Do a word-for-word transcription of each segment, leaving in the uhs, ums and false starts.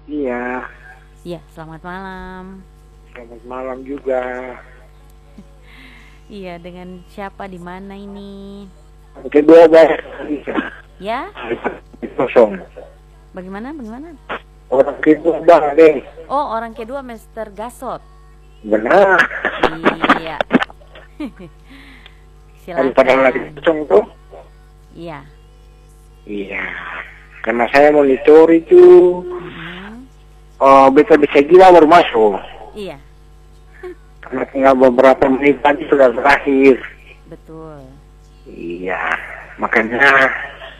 Iya, Iya, selamat malam. selamat malam juga. Iya, dengan siapa di mana ini? Yang kedua banyak Ya, kosong. bagaimana? Bagaimana? Orang kedua banyak deh. Oh, orang kedua Mister Gasot. Benar. Iya. Daripada lagi Silakan. kosong tuh. Iya. Iya. Karena saya monitor itu, Mm-mm. oh beta bisa gila baru masuk. Iya, Karena tinggal beberapa menit lagi sudah berakhir. betul. Iya. Makanya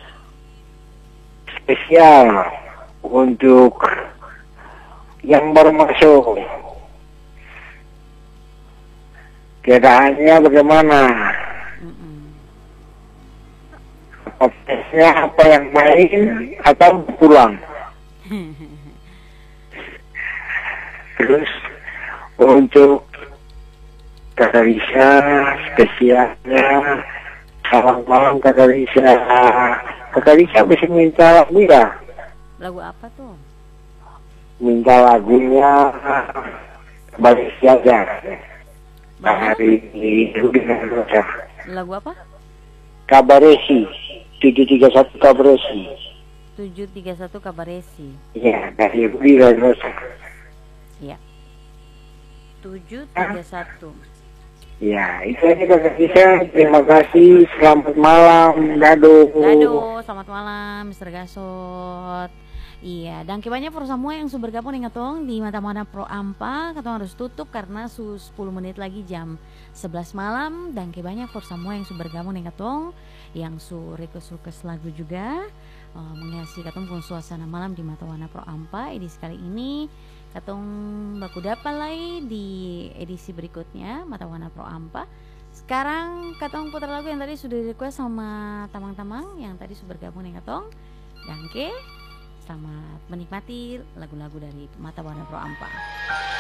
spesial untuk yang baru masuk. Keadaannya bagaimana? Mm-mm. Prosesnya apa yang main atau pulang? Terus untuk Kakak Risa spesialnya selamat malam Kakak Risa. Kakak Risa bisa minta lagu ya? Lagu apa tuh? Minta lagunya balik saja. Bagaimana? Hari ini Rudina Rosa. Lagu apa? Kabaresi tujuh tiga satu Kabaresi. tujuh tiga satu Kabaresi. Iya, dari Rudina Rosa. Iya. tujuh tiga satu. Ya, itu aja Kakak Risa. Terima kasih. Selamat malam. Dado. Dado, selamat malam Mister Gasot. Iya, dan banyak for semua yang sudah bergabung dengan tong di Mata Mana Pro Ampa. Katong harus tutup karena su sepuluh menit lagi jam sebelas malam. Dan banyak for semua yang sudah bergabung dengan tong, yang su request-request lagu juga, uh, mengisi katong pun suasana malam di Mata Mana Pro Ampa. Edisi kali ini katong baku dapat lagi di edisi berikutnya Mata Wana Pro Ampa. Sekarang katong putar lagu yang tadi sudah request sama tamang-tamang yang tadi sudah bergabung dengan katong. Dangke, selamat menikmati lagu-lagu dari Mata Wana Pro Ampa.